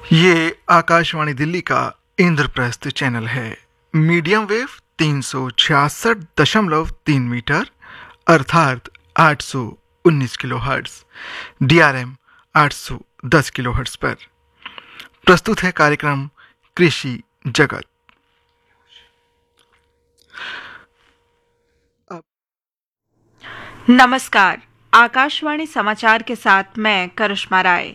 ये आकाशवाणी दिल्ली का इंद्रप्रस्थ चैनल है। मीडियम वेव 366.3 मीटर अर्थात 819 किलोहर्ट्ज, DRM 810 किलोहर्ट्ज पर प्रस्तुत है कार्यक्रम कृषि जगत। नमस्कार, आकाशवाणी समाचार के साथ मैं करिश्मा राय।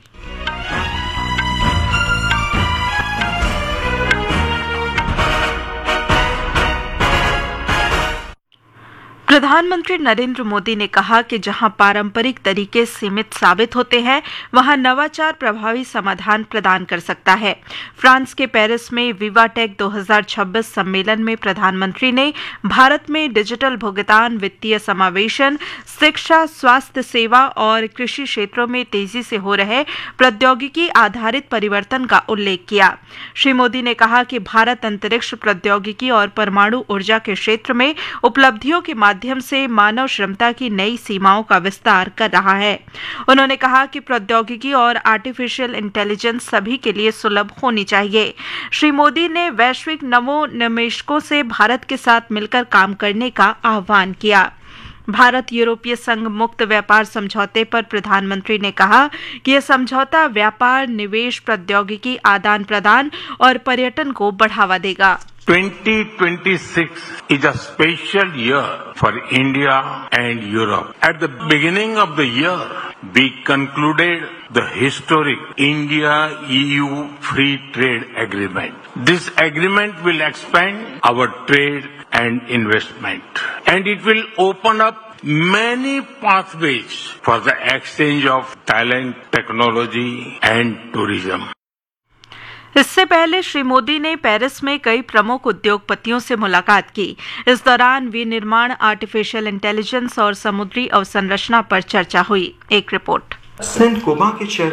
प्रधानमंत्री नरेंद्र मोदी ने कहा कि जहां पारंपरिक तरीके सीमित साबित होते हैं, वहां नवाचार प्रभावी समाधान प्रदान कर सकता है। फ्रांस के पेरिस में विवाटेक 2026 सम्मेलन में प्रधानमंत्री ने भारत में डिजिटल भुगतान, वित्तीय समावेशन, शिक्षा, स्वास्थ्य सेवा और कृषि क्षेत्रों में तेजी से हो रहे प्रौद्योगिकी आधारित परिवर्तन का उल्लेख किया। श्री मोदी ने कहा कि भारत अंतरिक्ष प्रौद्योगिकी और परमाणु ऊर्जा के क्षेत्र में उपलब्धियों के माध्यम से मानव क्षमता की नई सीमाओं का विस्तार कर रहा है। उन्होंने कहा कि प्रौद्योगिकी और आर्टिफिशियल इंटेलिजेंस सभी के लिए सुलभ होनी चाहिए। श्री मोदी ने वैश्विक नवोन्मेषकों से भारत के साथ मिलकर काम करने का आह्वान किया। भारत यूरोपीय संघ मुक्त व्यापार समझौते पर प्रधानमंत्री ने कहा कि यह समझौता व्यापार, निवेश, प्रौद्योगिकी आदान प्रदान और पर्यटन को बढ़ावा देगा। 2026 is a special year for India and Europe. At the beginning of the year, we concluded the historic India-EU Free Trade Agreement. This agreement will expand our trade and investment, and it will open up many pathways for the exchange of talent, technology, and tourism. इससे पहले श्री मोदी ने Paris में कई प्रमुख उद्योगपतियों से मुलाकात की। इस दौरान विनिर्माण, आर्टिफिशियल इंटेलिजेंस और समुद्री अवसंरचना पर चर्चा हुई। एक रिपोर्ट। सेंट कोबा के